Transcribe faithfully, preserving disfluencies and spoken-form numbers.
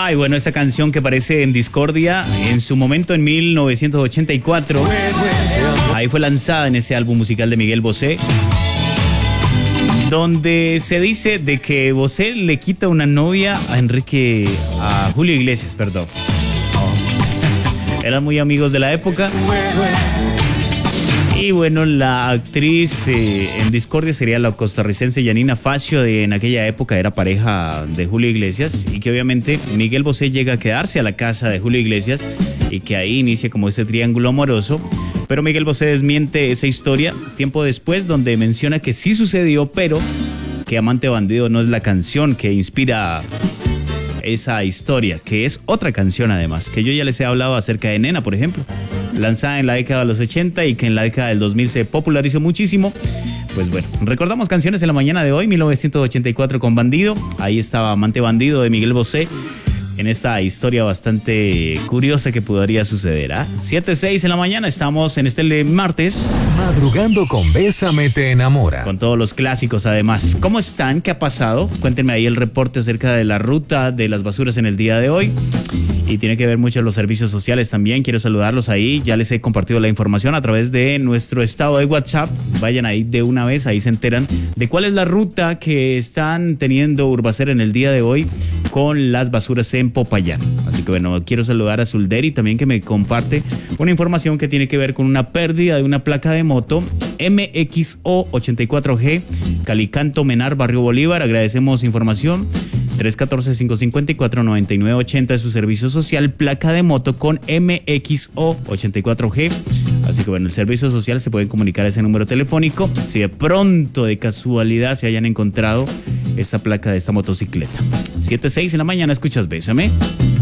Ay, bueno, esta canción que aparece en Discordia, en su momento en mil novecientos ochenta y cuatro, ahí fue lanzada en ese álbum musical de Miguel Bosé, donde se dice de que Bosé le quita una novia a Enrique, a Julio Iglesias, perdón. Eran muy amigos de la época. Y bueno, la actriz eh, en Discordia sería la costarricense Yanina Facio, de en aquella época era pareja de Julio Iglesias, y que obviamente Miguel Bosé llega a quedarse a la casa de Julio Iglesias y que ahí inicia como ese triángulo amoroso. Pero Miguel Bosé desmiente esa historia tiempo después, donde menciona que sí sucedió, pero que Amante Bandido no es la canción que inspira esa historia, que es otra canción además, que yo ya les he hablado acerca de Nena, por ejemplo, lanzada en la década de los ochenta y que en la década del dos mil se popularizó muchísimo. Pues bueno, recordamos canciones en la mañana de hoy, mil novecientos ochenta y cuatro con Bandido, ahí estaba Amante Bandido de Miguel Bosé, en esta historia bastante curiosa que podría suceder. ¿ah? siete seis en la mañana, estamos en este martes. Madrugando con Bésame te enamora. Con todos los clásicos además. ¿Cómo están? ¿Qué ha pasado? Cuéntenme ahí el reporte acerca de la ruta de las basuras en el día de hoy. Y tiene que ver mucho los servicios sociales también. Quiero saludarlos ahí. Ya les he compartido la información a través de nuestro estado de WhatsApp. Vayan ahí de una vez, ahí se enteran de cuál es la ruta que están teniendo Urbacer en el día de hoy con las basuras en Popayán. Así que bueno, quiero saludar a Zulderi también, que me comparte una información que tiene que ver con una pérdida de una placa de moto M X O ochenta y cuatro G, Calicanto, Menar, Barrio Bolívar. Agradecemos información. tres uno cuatro, cinco cinco cuatro, nueve nueve ocho cero de su servicio social, placa de moto con M X O ochenta y cuatro G. Así que bueno, el servicio social se pueden comunicar a ese número telefónico si de pronto, de casualidad, se hayan encontrado esta placa de esta motocicleta. siete seis en la mañana, escuchas Bésame.